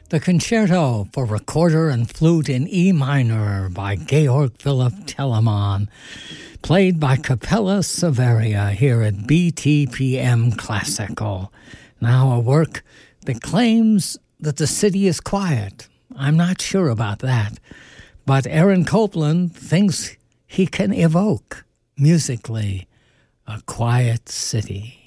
The Concerto for Recorder and Flute in E minor by Georg Philipp Telemann, played by Capella Severia here at BTPM Classical. Now a work that claims that the city is quiet. I'm not sure about that, but Aaron Copland thinks he can evoke, musically, a quiet city.